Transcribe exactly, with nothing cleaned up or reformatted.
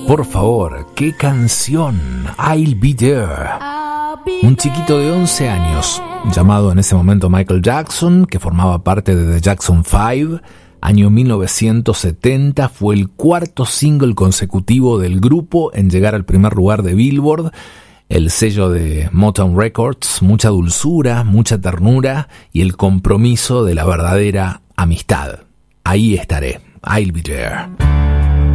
Por favor, qué canción, I'll Be There. Un chiquito de once años, llamado en ese momento Michael Jackson, que formaba parte de The Jackson Five, año mil novecientos setenta, fue el cuarto single consecutivo del grupo en llegar al primer lugar de Billboard, el sello de Motown Records. Mucha dulzura, mucha ternura y el compromiso de la verdadera amistad. Ahí estaré, I'll Be There.